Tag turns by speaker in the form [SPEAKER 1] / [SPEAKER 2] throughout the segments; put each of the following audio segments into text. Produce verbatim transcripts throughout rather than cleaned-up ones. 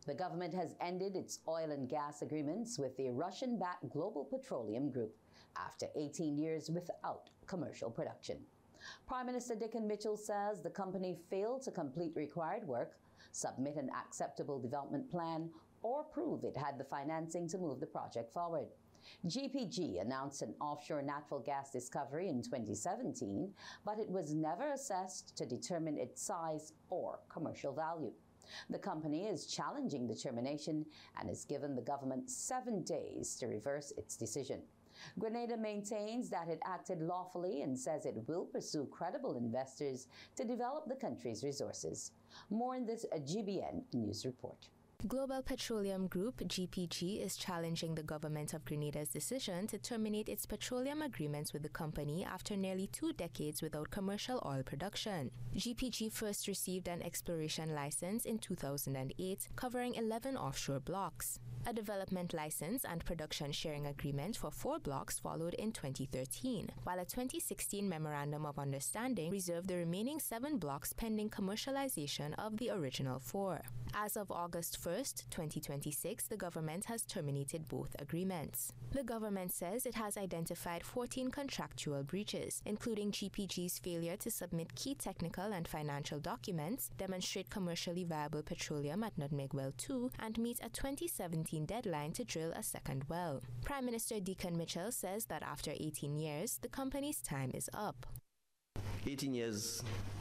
[SPEAKER 1] The government has ended its oil and gas agreements with the Russian-backed Global Petroleum Group after eighteen years without commercial production. Prime Minister Dickon Mitchell says the company failed to complete required work, submit an acceptable development plan, or prove it had the financing to move the project forward. G P G announced an offshore natural gas discovery in twenty seventeen, but it was never assessed to determine its size or commercial value. The company is challenging the termination and has given the government seven days to reverse its decision. Grenada maintains that it acted lawfully and says it will pursue credible investors to develop the country's resources. More in this G B N News report.
[SPEAKER 2] Global Petroleum Group, G P G, is challenging the government of Grenada's decision to terminate its petroleum agreements with the company after nearly two decades without commercial oil production. G P G first received an exploration license in two thousand eight, covering eleven offshore blocks. A development license and production sharing agreement for four blocks followed in twenty thirteen, while a twenty sixteen Memorandum of Understanding reserved the remaining seven blocks pending commercialization of the original four. As of August first, twenty twenty-six, the government has terminated both agreements. The government says it has identified fourteen contractual breaches, including G P G's failure to submit key technical and financial documents, demonstrate commercially viable petroleum at Nutmeg Well two, and meet a twenty seventeen deadline to drill a second well. Prime Minister Dickon Mitchell says that after eighteen years, the company's time is up.
[SPEAKER 3] eighteen years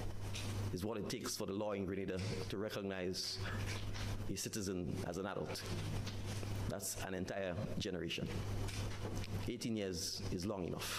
[SPEAKER 3] is what it takes for the law in Grenada to recognize a citizen as an adult. That's an entire generation. eighteen years is long enough.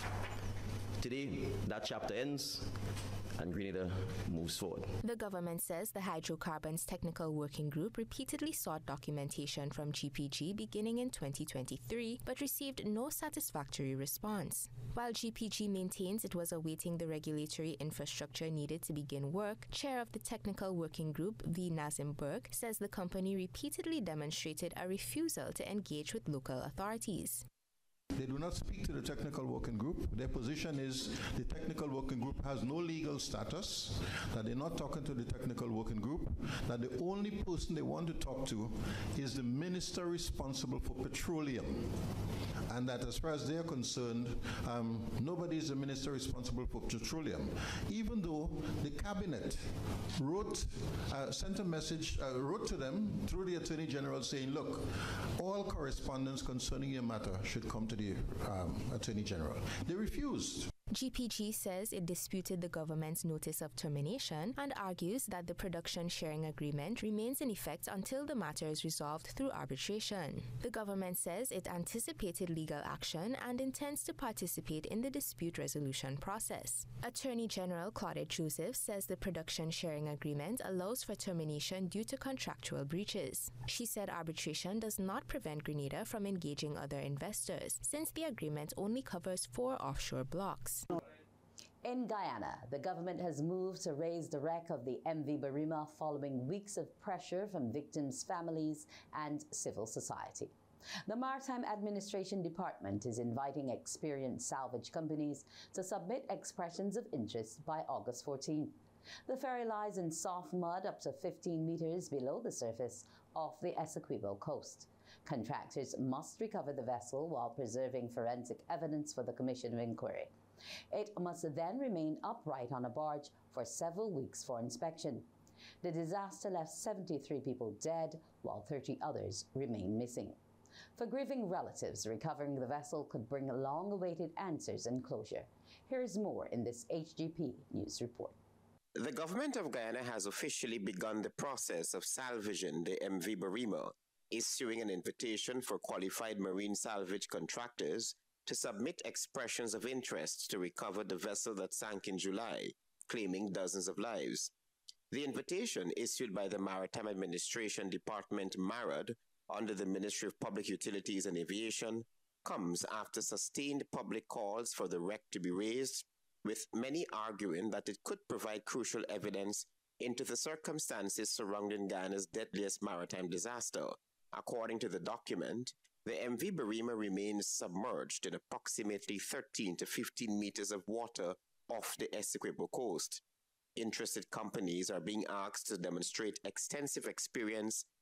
[SPEAKER 3] Today, that chapter ends and Grenada moves forward.
[SPEAKER 2] The government says the Hydrocarbons Technical Working Group repeatedly sought documentation from G P G beginning in twenty twenty-three, but received no satisfactory response. While G P G maintains it was awaiting the regulatory infrastructure needed to begin work, Chair of the Technical Working Group, V. Nazim Berg, says the company repeatedly demonstrated a refusal to engage with local authorities.
[SPEAKER 4] They do not speak to the technical working group. Their position is the technical working group has no legal status, that they're not talking to the technical working group, that the only person they want to talk to is the minister responsible for petroleum. And that as far as they're concerned, um, nobody is the minister responsible for petroleum. Even though the cabinet wrote, uh, sent a message, uh, wrote to them through the Attorney General saying, look, all correspondence concerning your matter should come to the um, Attorney General. They refused.
[SPEAKER 2] G P G says it disputed the government's notice of termination and argues that the production sharing agreement remains in effect until the matter is resolved through arbitration. The government says it anticipated legal action and intends to participate in the dispute resolution process. Attorney General Claudette Joseph says the production sharing agreement allows for termination due to contractual breaches. She said arbitration does not prevent Grenada from engaging other investors, since the agreement only covers four offshore blocks.
[SPEAKER 1] In Guyana, the government has moved to raise the wreck of the M V Barima following weeks of pressure from victims' families and civil society. The Maritime Administration Department is inviting experienced salvage companies to submit expressions of interest by August fourteenth. The ferry lies in soft mud up to fifteen meters below the surface off the Essequibo coast. Contractors must recover the vessel while preserving forensic evidence for the Commission of Inquiry. It must then remain upright on a barge for several weeks for inspection. The disaster left seventy-three people dead, while thirty others remain missing. For grieving relatives, recovering the vessel could bring long-awaited answers and closure. Here's more in this H G P News report.
[SPEAKER 5] The government of Guyana has officially begun the process of salvaging the M V Barima, issuing an invitation for qualified marine salvage contractors to submit expressions of interest to recover the vessel that sank in July, claiming dozens of lives. The invitation, issued by the Maritime Administration Department MARAD under the Ministry of Public Utilities and Aviation, comes after sustained public calls for the wreck to be raised, with many arguing that it could provide crucial evidence into the circumstances surrounding Guyana's deadliest maritime disaster. According to the document, the M V Barima remains submerged in approximately thirteen to fifteen meters of water off the Essequibo coast. Interested companies are being asked to demonstrate extensive experience